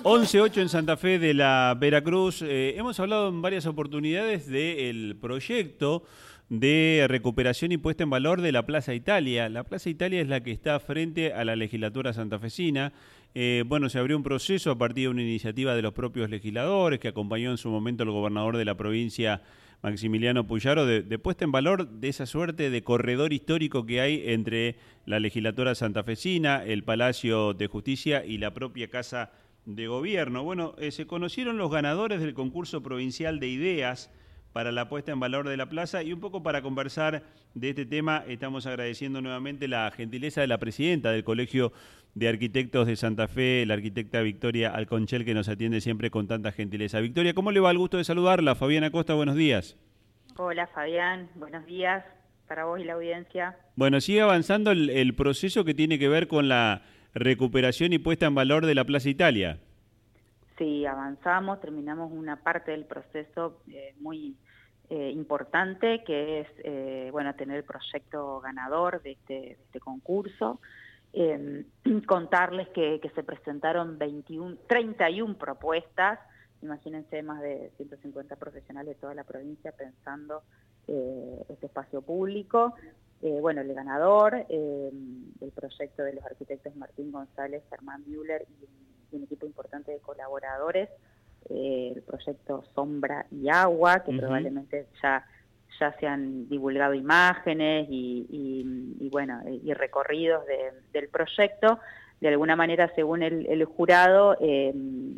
11:08 en Santa Fe de la Veracruz. Hemos hablado en varias oportunidades del proyecto de recuperación y puesta en valor de la Plaza Italia. La Plaza Italia es la que está frente a la legislatura santafesina. Se abrió un proceso a partir de una iniciativa de los propios legisladores que acompañó en su momento el gobernador de la provincia, Maximiliano Puyaro, de puesta en valor de esa suerte de corredor histórico que hay entre la legislatura santafesina, el Palacio de Justicia y la propia Casa de Gobierno. Se conocieron los ganadores del concurso provincial de ideas para la puesta en valor de la plaza, y un poco para conversar de este tema estamos agradeciendo nuevamente la gentileza de la presidenta del Colegio de Arquitectos de Santa Fe, la arquitecta Victoria Alconchel, que nos atiende siempre con tanta gentileza. Victoria, ¿cómo le va? El gusto de saludarla. Fabián Acosta, buenos días. Hola Fabián, buenos días para vos y la audiencia. Bueno, sigue avanzando el proceso que tiene que ver con la recuperación y puesta en valor de la Plaza Italia. Sí, avanzamos, terminamos una parte del proceso muy importante, que es tener el proyecto ganador de este concurso. Contarles que se presentaron 31 propuestas, imagínense, más de 150 profesionales de toda la provincia pensando este espacio público. El ganador, el proyecto de los arquitectos Martín González, Germán Müller y un equipo importante de colaboradores, el proyecto Sombra y Agua, que probablemente ya se han divulgado imágenes y recorridos del proyecto. De alguna manera, según el jurado, es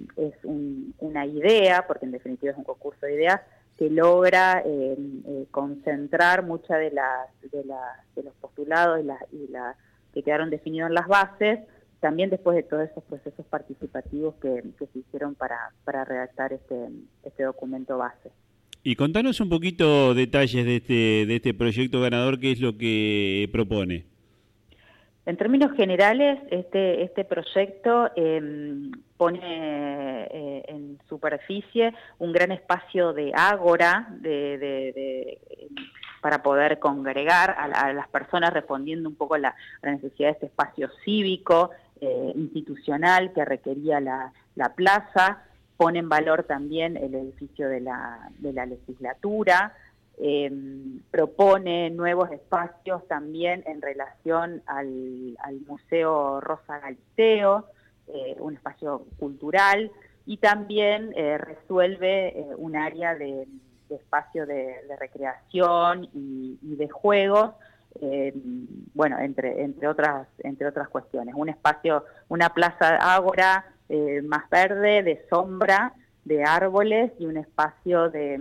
una idea, porque en definitiva es un concurso de ideas, que logra concentrar muchas de los postulados y que quedaron definidos en las bases, también después de todos esos procesos participativos que se hicieron para redactar este documento base. Y contanos un poquito detalles de este proyecto ganador, ¿qué es lo que propone? En términos generales, este proyecto pone en superficie un gran espacio de ágora para poder congregar a las personas, respondiendo un poco a la necesidad de este espacio cívico, institucional que requería la plaza. Pone en valor también el edificio de la legislatura. Propone nuevos espacios también en relación al Museo Rosa Galisteo, un espacio cultural, y también resuelve un área de espacio de recreación y de juegos, entre otras cuestiones. Un espacio, una plaza ágora más verde, de sombra, de árboles, y un espacio de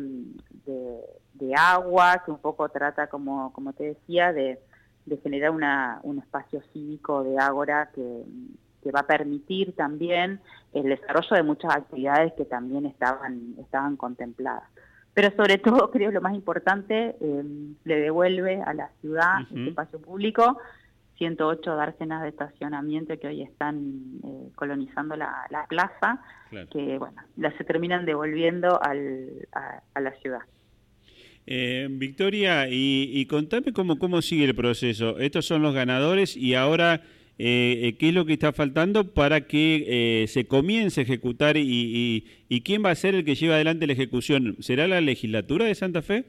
agua, que un poco trata, como te decía, de generar un espacio cívico de ágora que va a permitir también el desarrollo de muchas actividades que también estaban contempladas. Pero sobre todo, creo lo más importante, le devuelve a la ciudad este espacio público, 108 dársenas de estacionamiento que hoy están colonizando la plaza, claro, que se terminan devolviendo a la ciudad. Victoria, y contame cómo sigue el proceso. Estos son los ganadores, y ahora ¿qué es lo que está faltando para que se comience a ejecutar? ¿Y quién va a ser el que lleva adelante la ejecución? ¿Será la legislatura de Santa Fe?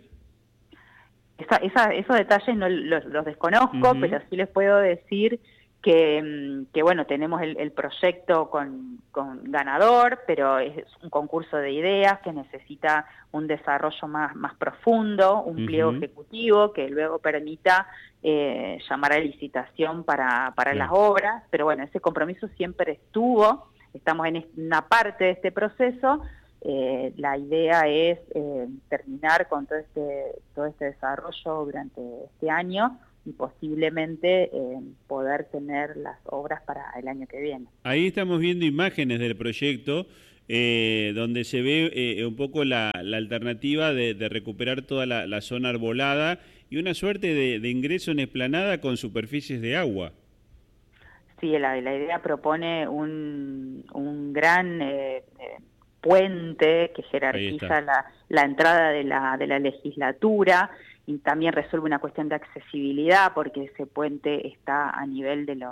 Esos detalles no los desconozco, pero sí les puedo decir que tenemos el proyecto con ganador, pero es un concurso de ideas que necesita un desarrollo más profundo, un pliego ejecutivo que luego permita llamar a licitación para las obras, pero ese compromiso siempre estuvo. Estamos en una parte de este proceso. La idea es terminar con todo este desarrollo durante este año y posiblemente poder tener las obras para el año que viene. Ahí estamos viendo imágenes del proyecto donde se ve un poco la alternativa de recuperar toda la zona arbolada y una suerte de ingreso en explanada con superficies de agua. Sí, la idea propone un gran puente que jerarquiza la entrada de la legislatura, y también resuelve una cuestión de accesibilidad, porque ese puente está a nivel de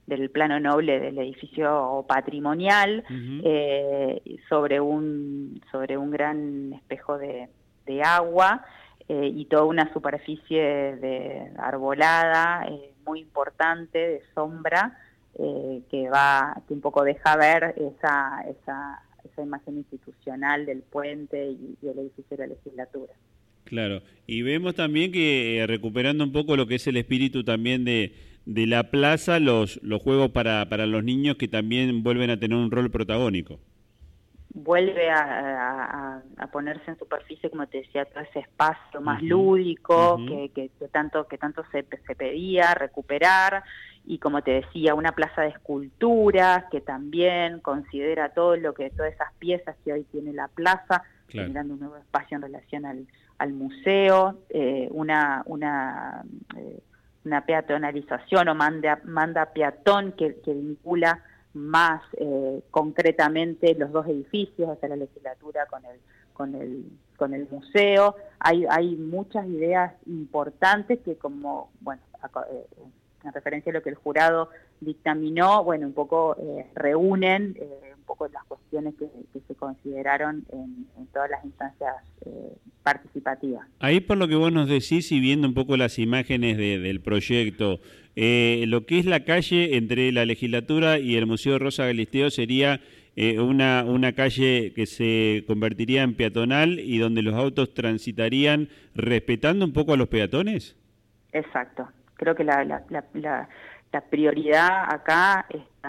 del plano noble del edificio patrimonial, sobre un gran espejo de agua, y toda una superficie de arbolada muy importante, de sombra, que un poco deja ver esa imagen institucional del puente y el edificio de la legislatura. Claro, y vemos también que recuperando un poco lo que es el espíritu también de la plaza, los juegos para los niños que también vuelven a tener un rol protagónico. Vuelve a ponerse en superficie, como te decía, todo ese espacio más lúdico que tanto se pedía recuperar, y como te decía, una plaza de esculturas que también considera todas esas piezas que hoy tiene la plaza, generando un nuevo espacio en relación al museo, una peatonalización o manda peatón que vincula más concretamente los dos edificios, hacia la legislatura con el museo. Hay muchas ideas importantes que, como en referencia a lo que el jurado dictaminó, un poco reúnen un poco las cuestiones que se consideraron en todas las instancias participativas. Ahí, por lo que vos nos decís y viendo un poco las imágenes del proyecto, lo que es la calle entre la legislatura y el Museo Rosa Galisteo sería una calle que se convertiría en peatonal y donde los autos transitarían respetando un poco a los peatones. Exacto. Creo que la prioridad acá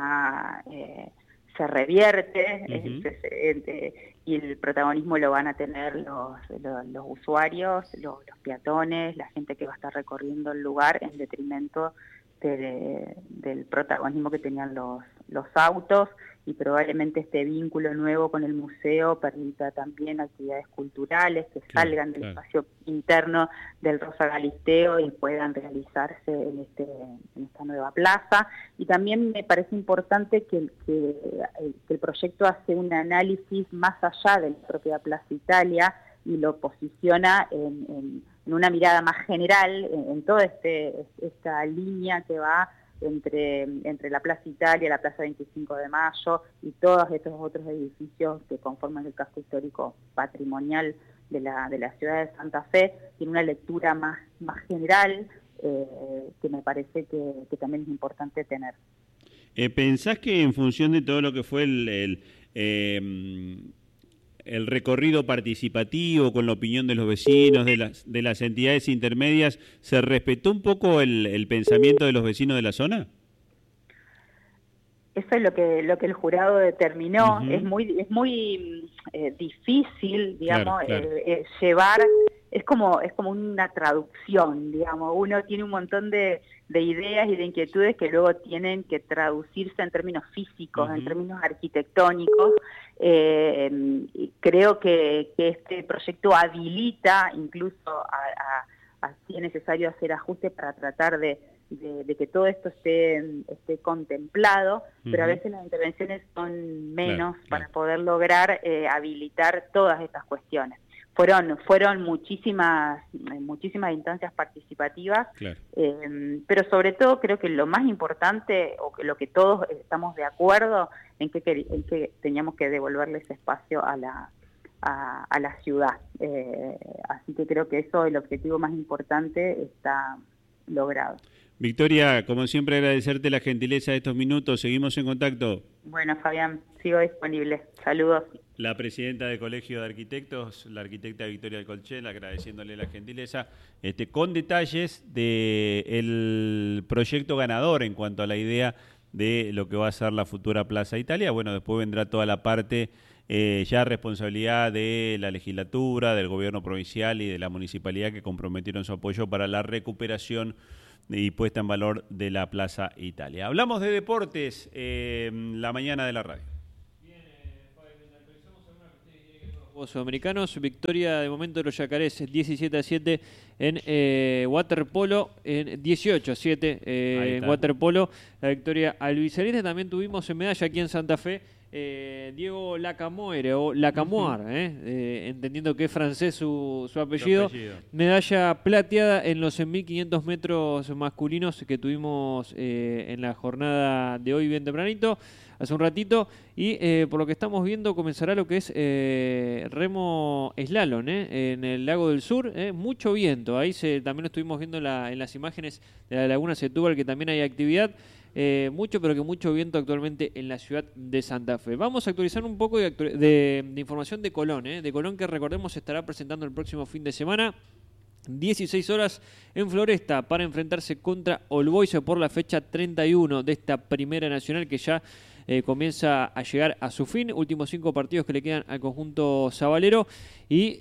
se revierte, y el protagonismo lo van a tener los usuarios, los peatones, la gente que va a estar recorriendo el lugar, en detrimento del protagonismo que tenían los autos, y probablemente este vínculo nuevo con el museo permita también actividades culturales que salgan del espacio interno del Rosa Galisteo y puedan realizarse en esta nueva plaza. Y también me parece importante que el proyecto hace un análisis más allá de la propia Plaza Italia y lo posiciona en una mirada más general en toda esta línea que va entre la Plaza Italia, la Plaza 25 de Mayo y todos estos otros edificios que conforman el casco histórico patrimonial de la ciudad de Santa Fe. Tiene una lectura más general que me parece que también es importante tener. ¿Pensás que en función de todo lo que fue el recorrido participativo con la opinión de los vecinos, de las entidades intermedias, se respetó un poco el pensamiento de los vecinos de la zona? Eso es lo que el jurado determinó. Es muy difícil, digamos, llevar. Es como una traducción, digamos. Uno tiene un montón de ideas y de inquietudes que luego tienen que traducirse en términos físicos, en términos arquitectónicos. Creo que este proyecto habilita incluso si es necesario hacer ajustes para tratar de que todo esto esté contemplado, pero a veces las intervenciones son menos para poder lograr habilitar todas estas cuestiones. Fueron muchísimas instancias participativas, pero sobre todo creo que lo más importante, o que lo que todos estamos de acuerdo, en que teníamos que devolverle ese espacio a la ciudad. Así que creo que el objetivo más importante está logrado. Victoria, como siempre, agradecerte la gentileza de estos minutos. Seguimos en contacto. Bueno, Fabián, sigo disponible. Saludos. La presidenta del Colegio de Arquitectos, la arquitecta Victoria Alcolchel, agradeciéndole la gentileza, con detalles del proyecto ganador en cuanto a la idea de lo que va a ser la futura Plaza Italia. Bueno, después vendrá toda la parte ya responsabilidad de la legislatura, del gobierno provincial y de la municipalidad, que comprometieron su apoyo para la recuperación y puesta en valor de la Plaza Italia. Hablamos de deportes la mañana de la radio. Bien, actualizamos algunas cuestiones que Juegos Sudamericanos. Victoria de momento de los Yacarés 17-7 en waterpolo, en 18-7 en waterpolo. La victoria albiceleste. También tuvimos en medalla aquí en Santa Fe Diego Lacamoire o Lacamoire, entendiendo que es francés su apellido. Medalla plateada en los 1.500 metros masculinos que tuvimos en la jornada de hoy bien tempranito, hace un ratito. Y por lo que estamos viendo comenzará lo que es remo slalom en el Lago del Sur. Mucho viento, ahí también lo estuvimos viendo en las imágenes de la Laguna Setúbal, que también hay actividad. Mucho, pero que mucho viento actualmente en la ciudad de Santa Fe. Vamos a actualizar un poco de información de Colón, de Colón, que recordemos se estará presentando el próximo fin de semana, 16 horas en Floresta, para enfrentarse contra All Boys por la fecha 31 de esta Primera Nacional, que ya comienza a llegar a su fin. Últimos 5 partidos que le quedan al conjunto sabalero, y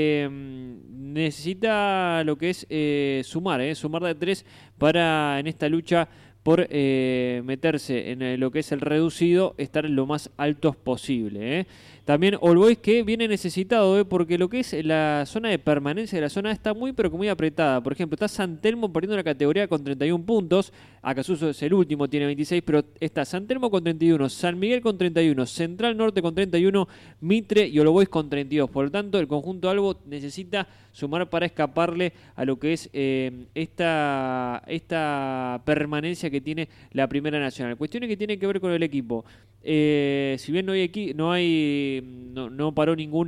necesita lo que es sumar de 3 para, en esta lucha por meterse en lo que es el reducido, estar lo más altos posible. También All Boys, que viene necesitado, porque lo que es la zona de permanencia de la zona está muy pero que muy apretada. Por ejemplo, está San Telmo perdiendo la categoría con 31 puntos, Acasuso es el último, tiene 26, pero está San Telmo con 31, San Miguel con 31, Central Norte con 31, Mitre y All Boys con 32. Por lo tanto, el conjunto Albo necesita sumar para escaparle a lo que es esta permanencia que tiene la Primera Nacional. Cuestiones que tienen que ver con el equipo. Si bien no paró ningún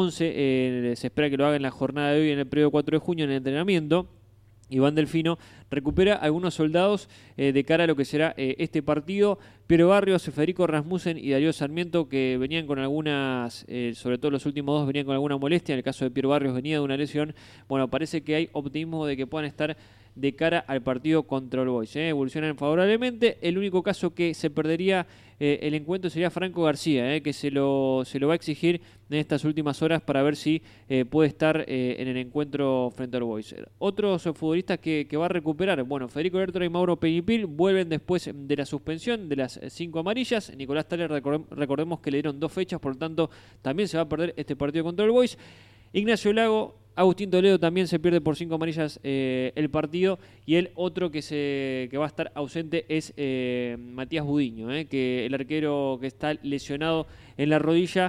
11, se espera que lo haga en la jornada de hoy, en el periodo 4 de junio, en el entrenamiento. Iván Delfino recupera algunos soldados de cara a lo que será este partido. Piero Barrios, Federico Rasmussen y Darío Sarmiento, que venían con algunas, sobre todo los últimos dos, venían con alguna molestia. En el caso de Piero Barrios venía de una lesión. Bueno, parece que hay optimismo de que puedan estar de cara al partido contra All Boys. Evolucionan favorablemente. El único caso que se perdería el encuentro sería Franco García, que se lo va a exigir en estas últimas horas para ver si puede estar en el encuentro frente a All Boys. Otros futbolistas que va a recuperar, bueno, Federico Lertora y Mauro Peñipil vuelven después de la suspensión de las 5 amarillas. Nicolás Taller, recordemos que le dieron 2 fechas, por lo tanto también se va a perder este partido contra All Boys. Ignacio Lago, Agustín Toledo también se pierde por 5 amarillas el partido, y el otro que va a estar ausente es Matías Budiño, que el arquero que está lesionado en la rodilla,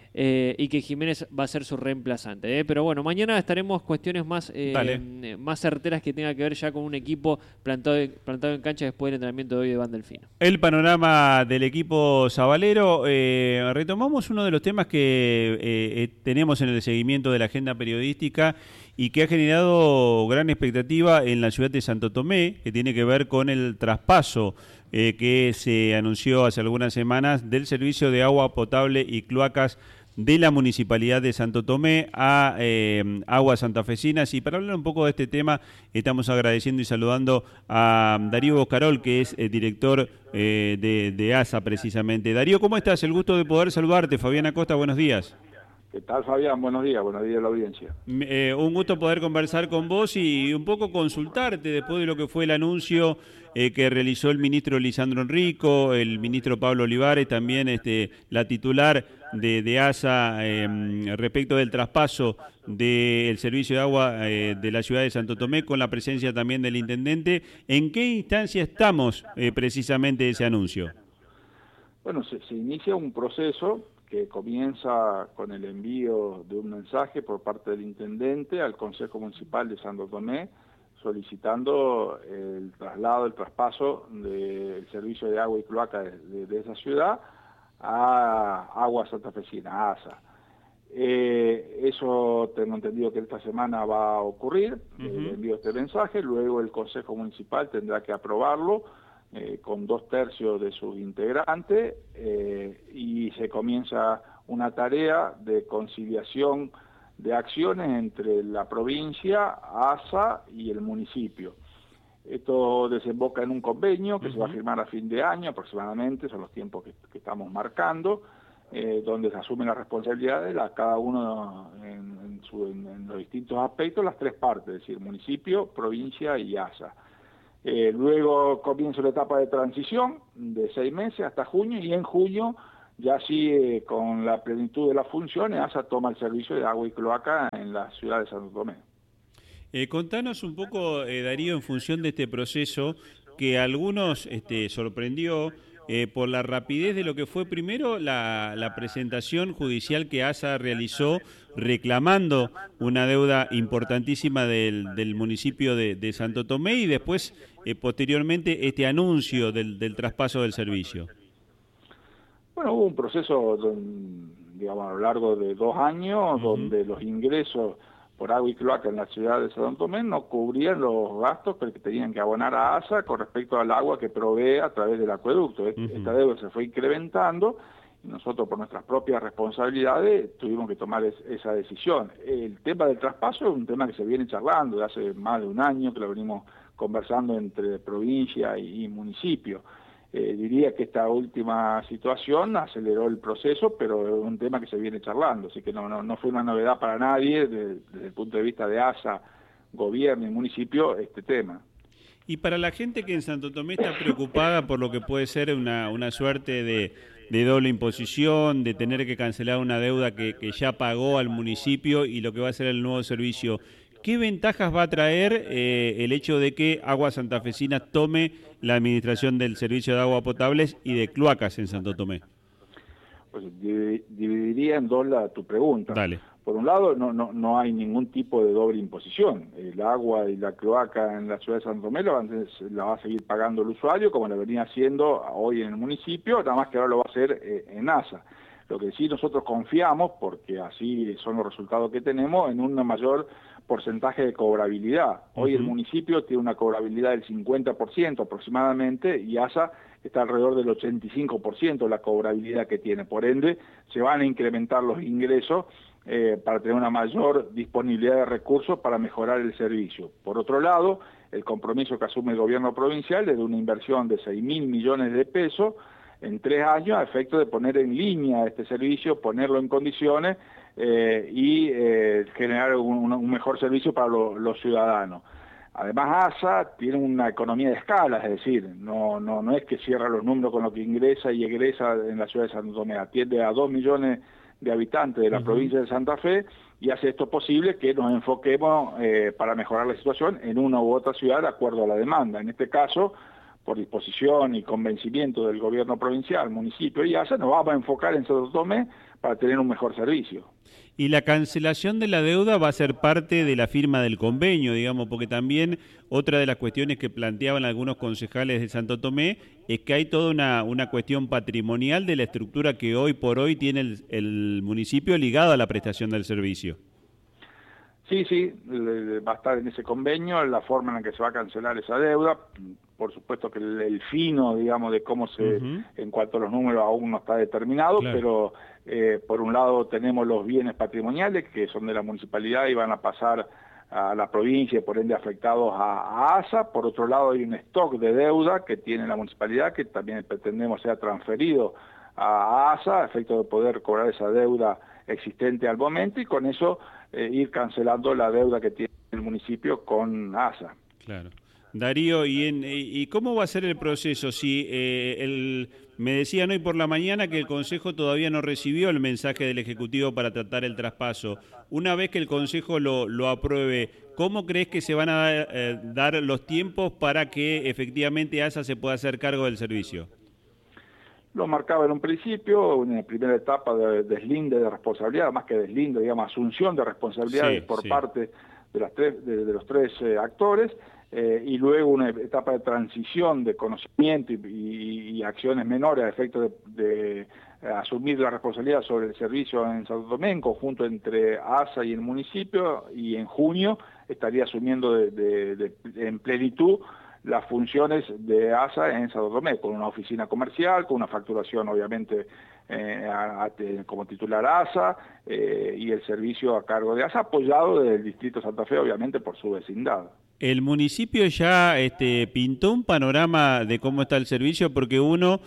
y que Jiménez va a ser su reemplazante. Pero bueno, mañana estaremos cuestiones más certeras que tenga que ver ya con un equipo plantado en cancha después del entrenamiento de hoy de Iván Delfino. El panorama del equipo sabalero. Retomamos uno de los temas que tenemos en el seguimiento de la agenda periodística y que ha generado gran expectativa en la ciudad de Santo Tomé, que tiene que ver con el traspaso que se anunció hace algunas semanas del servicio de agua potable y cloacas de la Municipalidad de Santo Tomé a Aguas Santafesinas. Y para hablar un poco de este tema, estamos agradeciendo y saludando a Darío Boscarol, que es director de ASA precisamente. Darío, ¿cómo estás? El gusto de poder saludarte. Fabián Acosta, buenos días. ¿Qué tal, Fabián? Buenos días a la audiencia. Un gusto poder conversar con vos y un poco consultarte después de lo que fue el anuncio que realizó el ministro Lisandro Enrico, el ministro Pablo Olivares, también la titular de ASA respecto del traspaso del servicio de agua de la ciudad de Santo Tomé, con la presencia también del intendente. ¿En qué instancia estamos precisamente de ese anuncio? Bueno, se inicia un proceso que comienza con el envío de un mensaje por parte del intendente al Consejo Municipal de Santo Tomé, solicitando el traspaso del servicio de agua y cloaca de esa ciudad a Aguas Santafesinas, a ASA. Eso tengo entendido que esta semana va a ocurrir, el envío de este mensaje. Luego el Consejo Municipal tendrá que aprobarlo con 2/3 de sus integrantes, y se comienza una tarea de conciliación de acciones entre la provincia, ASA y el municipio. Esto desemboca en un convenio que se va a firmar a fin de año aproximadamente, son los tiempos que estamos marcando, donde se asumen las responsabilidades cada uno en los distintos aspectos, las 3 partes, es decir, municipio, provincia y ASA. Luego comienza la etapa de transición de 6 meses hasta junio, y en junio ya sí, con la plenitud de las funciones, ASA toma el servicio de agua y cloaca en la ciudad de Santo Tomé. Contanos un poco, Darío, en función de este proceso que a algunos sorprendió, por la rapidez de lo que fue primero la presentación judicial que ASA realizó reclamando una deuda importantísima del municipio de Santo Tomé y después, posteriormente, este anuncio del traspaso del servicio. Bueno, hubo un proceso, digamos, a lo largo de 2 años, donde los ingresos por agua y cloaca en la ciudad de Santo Tomé no cubrían los gastos que tenían que abonar a ASA con respecto al agua que provee a través del acueducto. Esta deuda se fue incrementando y nosotros, por nuestras propias responsabilidades, tuvimos que tomar esa decisión. El tema del traspaso es un tema que se viene charlando de hace más de 1 año, que lo venimos conversando entre provincia y municipio. Diría que esta última situación aceleró el proceso, pero es un tema que se viene charlando, así que no fue una novedad para nadie desde el punto de vista de ASA, gobierno y municipio este tema. Y para la gente que en Santo Tomé está preocupada por lo que puede ser una suerte de doble imposición, de tener que cancelar una deuda que ya pagó al municipio y lo que va a ser el nuevo servicio, ¿qué ventajas va a traer el hecho de que Aguas Santafesinas tome la administración del servicio de agua potables y de cloacas en Santo Tomé? Pues dividiría en 2 tu pregunta. Dale. Por un lado, no hay ningún tipo de doble imposición. El agua y la cloaca en la ciudad de Santo Tomé la va a seguir pagando el usuario, como lo venía haciendo hoy en el municipio, nada más que ahora lo va a hacer en ASA. Lo que sí nosotros confiamos, porque así son los resultados que tenemos, en un mayor porcentaje de cobrabilidad. Hoy el municipio tiene una cobrabilidad del 50% aproximadamente y ASA está alrededor del 85% la cobrabilidad que tiene. Por ende, se van a incrementar los ingresos para tener una mayor disponibilidad de recursos para mejorar el servicio. Por otro lado, el compromiso que asume el gobierno provincial es de una inversión de 6.000 millones de pesos en 3 años a efecto de poner en línea este servicio, ponerlo en condiciones y generar un mejor servicio para los ciudadanos. Además, ASA tiene una economía de escala, es decir, no es que cierra los números con lo que ingresa y egresa en la ciudad de Santo Tomé, atiende a 2 millones de habitantes de la provincia de Santa Fe y hace esto posible que nos enfoquemos para mejorar la situación en una u otra ciudad de acuerdo a la demanda. En este caso, por disposición y convencimiento del gobierno provincial, municipio y ASA, nos vamos a enfocar en Santo Tomé para tener un mejor servicio. Y la cancelación de la deuda va a ser parte de la firma del convenio, digamos, porque también otra de las cuestiones que planteaban algunos concejales de Santo Tomé es que hay toda una cuestión patrimonial de la estructura que hoy por hoy tiene el municipio ligado a la prestación del servicio. Sí, va a estar en ese convenio la forma en la que se va a cancelar esa deuda. Por supuesto que el fino, digamos, de cómo en cuanto a los números aún no está determinado, claro. Pero por un lado tenemos los bienes patrimoniales que son de la municipalidad y van a pasar a la provincia y por ende afectados a ASA. Por otro lado hay un stock de deuda que tiene la municipalidad que también pretendemos sea transferido a ASA a efecto de poder cobrar esa deuda existente al momento y con eso ir cancelando la deuda que tiene el municipio con ASA. Claro. Darío, ¿y cómo va a ser el proceso? Si me decían hoy por la mañana que el Consejo todavía no recibió el mensaje del Ejecutivo para tratar el traspaso. Una vez que el Consejo lo apruebe, ¿cómo crees que se van a dar los tiempos para que efectivamente ASA se pueda hacer cargo del servicio? Lo marcaba en un principio, en la primera etapa de deslinde de responsabilidad, más que deslinde, digamos, asunción de responsabilidades por parte de los tres actores, y luego una etapa de transición de conocimiento y acciones menores a efecto de asumir la responsabilidad sobre el servicio en Santo Tomé, en conjunto entre ASA y el municipio, y en junio estaría asumiendo en plenitud las funciones de ASA en Santo Tomé, con una oficina comercial, con una facturación obviamente como titular ASA y el servicio a cargo de ASA, apoyado desde el Distrito Santa Fe, obviamente por su vecindad. ¿El municipio ya pintó un panorama de cómo está el servicio? Porque uno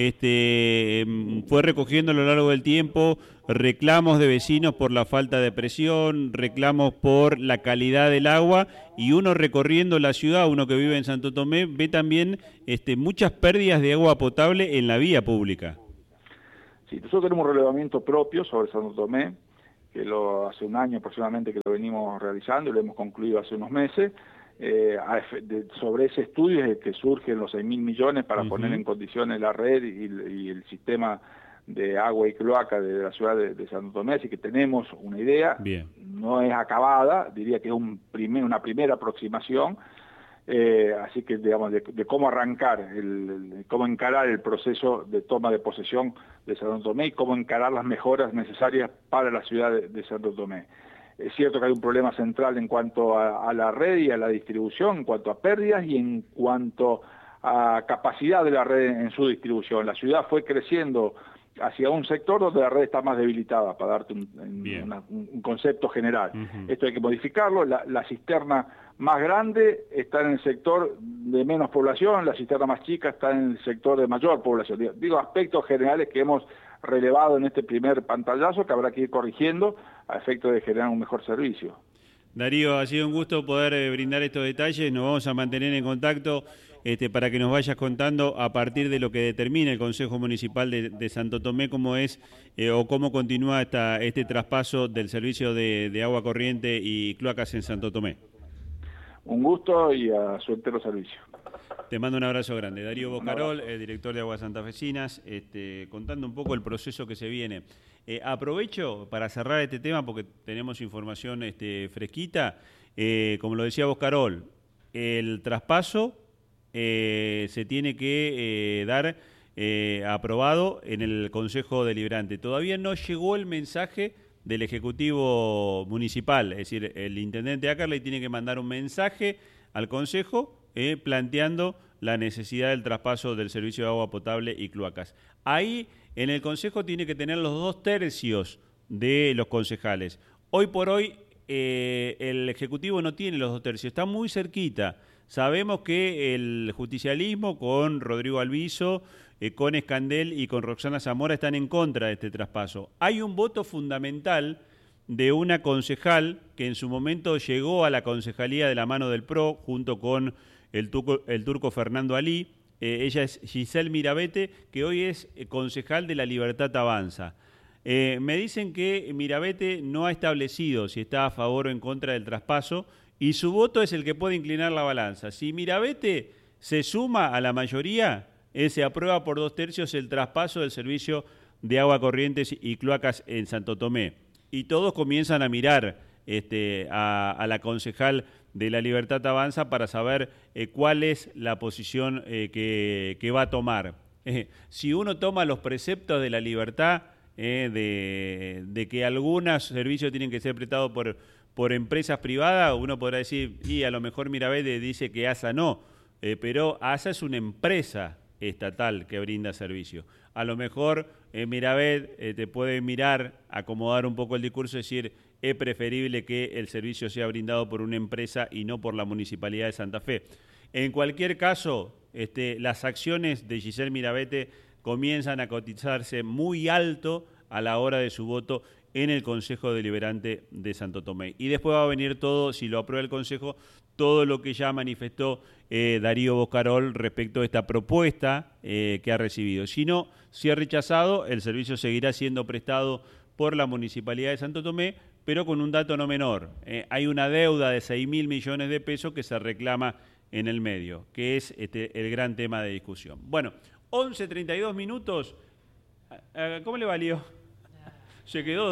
fue recogiendo a lo largo del tiempo reclamos de vecinos por la falta de presión, reclamos por la calidad del agua, y uno recorriendo la ciudad, uno que vive en Santo Tomé, ve también muchas pérdidas de agua potable en la vía pública. Sí, nosotros tenemos un relevamiento propio sobre Santo Tomé, que hace un año aproximadamente que lo venimos realizando y lo hemos concluido hace unos meses. sobre ese estudio es el que surgen los 6.000 millones para poner en condiciones la red y el sistema de agua y cloaca de la ciudad de Santo Tomé, así que tenemos una idea. Bien. No es acabada, diría que es una primera aproximación, así que digamos de cómo arrancar, cómo encarar el proceso de toma de posesión de Santo Tomé y cómo encarar las mejoras necesarias para la ciudad de Santo Tomé. Es cierto que hay un problema central en cuanto a la red y a la distribución, en cuanto a pérdidas y en cuanto a capacidad de la red en su distribución. La ciudad fue creciendo hacia un sector donde la red está más debilitada, para darte un concepto general. Esto hay que modificarlo. La cisterna más grande está en el sector de menos población, la cisterna más chica está en el sector de mayor población. Digo aspectos generales que hemos relevado en este primer pantallazo que habrá que ir corrigiendo a efecto de generar un mejor servicio. Darío, ha sido un gusto poder brindar estos detalles, nos vamos a mantener en contacto para que nos vayas contando a partir de lo que determine el Consejo Municipal de Santo Tomé cómo es o cómo continúa este traspaso del servicio de agua corriente y cloacas en Santo Tomé. Un gusto y a su entero servicio. Te mando un abrazo grande. Darío Boscarol, director de Aguas Santafesinas, contando un poco el proceso que se viene. Aprovecho para cerrar este tema porque tenemos información fresquita. Como lo decía Boscarol, el traspaso se tiene que dar aprobado en el Consejo Deliberante. Todavía no llegó el mensaje del Ejecutivo Municipal, es decir, el Intendente Ackerley tiene que mandar un mensaje al Consejo planteando la necesidad del traspaso del servicio de agua potable y cloacas. Ahí en el Consejo tiene que tener los 2/3 de los concejales. Hoy por hoy el Ejecutivo no tiene los 2/3, está muy cerquita. Sabemos que el justicialismo con Rodrigo Alviso, con Escandel y con Roxana Zamora están en contra de este traspaso. Hay un voto fundamental de una concejal que en su momento llegó a la concejalía de la mano del PRO junto con el turco Fernando Alí. Ella es Giselle Mirabete, que hoy es concejal de La Libertad Avanza. Me dicen que Mirabete no ha establecido si está a favor o en contra del traspaso y su voto es el que puede inclinar la balanza. Si Mirabete se suma a la mayoría, se aprueba por 2/3 el traspaso del servicio de agua corrientes y cloacas en Santo Tomé. Y todos comienzan a mirar a la concejal de La Libertad Avanza para saber cuál es la posición que va a tomar. Si uno toma los preceptos de la libertad, de que algunos servicios tienen que ser prestados por empresas privadas, uno podrá decir, y a lo mejor Mirabete dice que ASA no, pero ASA es una empresa estatal que brinda servicio. A lo mejor Mirabet te puede mirar, acomodar un poco el discurso y decir es preferible que el servicio sea brindado por una empresa y no por la Municipalidad de Santa Fe. En cualquier caso, las acciones de Giselle Mirabete comienzan a cotizarse muy alto a la hora de su voto en el Consejo Deliberante de Santo Tomé. Y después va a venir todo, si lo aprueba el Consejo, todo lo que ya manifestó Darío Boscarol respecto a esta propuesta que ha recibido. Si no, si es rechazado, el servicio seguirá siendo prestado por la Municipalidad de Santo Tomé, pero con un dato no menor. Hay una deuda de 6.000 millones de pesos que se reclama en el medio, que es el gran tema de discusión. Bueno, 11:32 minutos. ¿Cómo le valió? Se quedó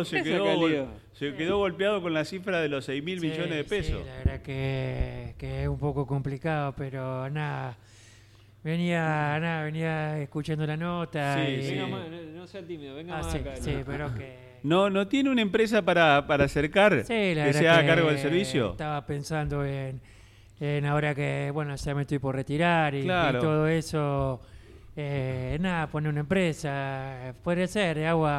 golpeado con la cifra de los 6.000 millones de pesos. Sí, la verdad que es un poco complicado, pero nada. Venía escuchando la nota. Sí, y... venga más, no sea tímido, venga más sí, acá. Sí, pero que... ¿No tiene una empresa para acercar que se haga cargo del servicio? Estaba pensando en ahora que, bueno, ya me estoy por retirar y todo eso. Poner una empresa. Podría ser agua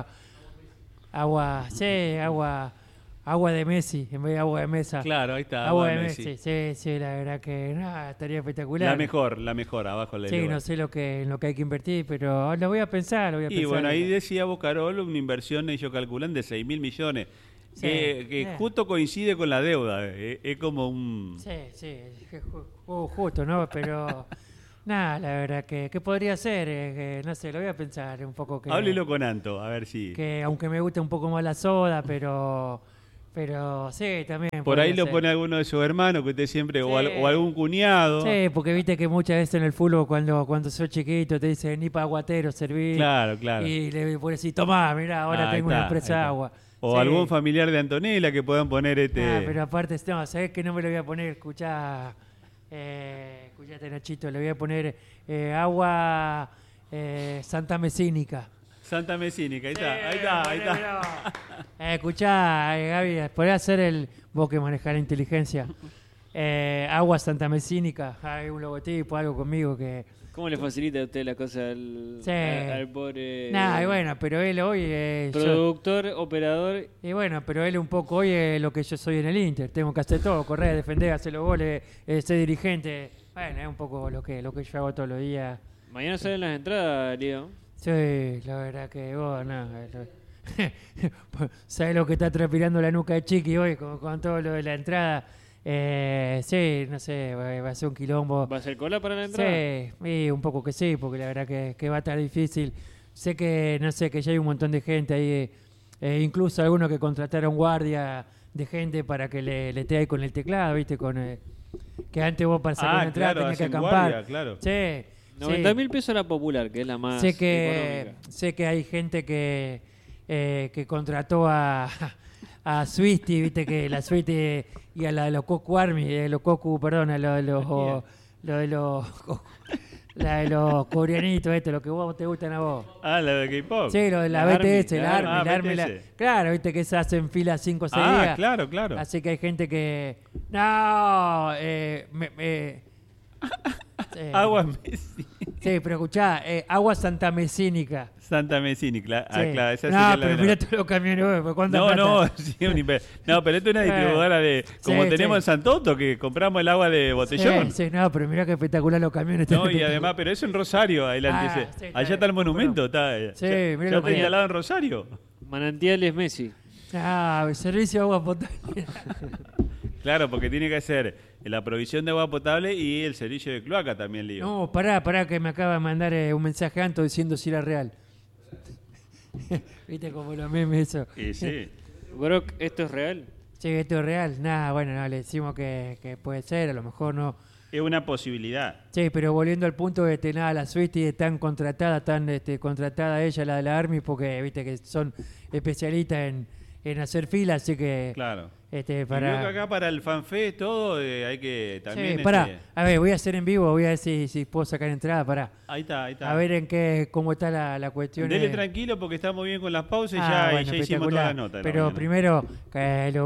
de Messi en vez de agua de mesa. Claro, ahí está. Agua de Messi. Sí, la verdad que estaría espectacular. La mejor, abajo la no sé en lo que hay que invertir, pero lo voy a pensar. Y bueno, ahí decía Boscarol una inversión, ellos calculan, de 6.000 millones. Que justo coincide con la deuda. Es como un... Sí, justo, ¿no? Pero... la verdad que podría ser, no sé, lo voy a pensar un poco. Háblelo con Anto, a ver si... Que aunque me guste un poco más la soda, pero Pero sí, también. Por ahí lo pone alguno de sus hermanos que usted siempre, sí. o algún cuñado. Sí, porque viste que muchas veces en el fútbol cuando sos chiquito te dicen ni para aguatero servir. Claro. Y le pones así, tomá, mirá, ahora tengo una empresa de agua. O sí. algún familiar de Antonella que puedan poner pero aparte, no, sabés que no me lo voy a poner, escuchate Nachito, le voy a poner agua Santa Mesínica. Santa Mesínica, ahí está. Escuchá, Gaby, podés hacer vos que manejás la inteligencia. Agua Santa Mesínica, hay un logotipo, algo conmigo que... ¿Cómo le facilita a usted la cosa al pobre... Nah, y bueno, pero él hoy... productor, operador... Y bueno, pero él un poco hoy es lo que yo soy en el Inter. Tengo que hacer todo, correr, defender, hacer los goles, ser dirigente. Bueno, es un poco lo que yo hago todos los días. Mañana salen las entradas, Leo. Sí, la verdad que vos, no... ¿Sabes lo que está transpirando la nuca de Chiqui hoy con todo lo de la entrada? Sí, no sé, va a ser un quilombo. ¿Va a ser cola para la entrada? Sí, un poco que sí, porque la verdad que va a estar difícil. Sé que, no sé, que ya hay un montón de gente ahí, incluso algunos que contrataron guardia de gente para que le esté ahí con el teclado, ¿viste? Que antes vos para sacar una entrada tenías que acampar. Guardia, claro. Sí. 90.000 pesos la popular, que es la más económica. Sé que hay gente que contrató a Swisty, viste que la Swisty y a la de los Cocu Army, la de los coreanitos, lo que vos te gustan a vos. Ah, la de K-pop. Sí, lo de la BTS, la Army. Claro, viste que se hacen filas 5 o 6 días. Claro. Así que hay gente que... No, Agua Messi. Sí, pero escuchá, agua Santa Mesínica. Santa Mesínica, claro. Esa no, pero mira todos los camiones. No, pero esto es una distribuidora de... Como tenemos en Santoto, que compramos el agua de botellón. Sí, no, pero mira qué espectacular los camiones. No, y además, pero eso en Rosario, adelante. Allá está el monumento, mira ya está instalado en Rosario. Manantiales Messi. El servicio de agua potable. Claro, porque tiene que ser la provisión de agua potable y el servicio de cloaca también, Lío. No, pará, que me acaba de mandar un mensaje Anto diciendo si era real. ¿Viste como los memes eso? Sí. Brock, ¿esto es real? Sí, esto es real. Le decimos que puede ser, a lo mejor no. Es una posibilidad. Sí, pero volviendo al punto de que la Swiftie es tan contratada ella, la de la Army, porque viste que son especialistas en hacer filas, así que... Claro. Para... Y creo que acá para el fanfest todo hay que también... Sí, pará. A ver, voy a hacer en vivo, voy a ver si puedo sacar entrada, pará. Ahí está. A ver cómo está la cuestión. Dele tranquilo porque estamos bien con las pausas y ya hicimos toda la nota. Pero primero,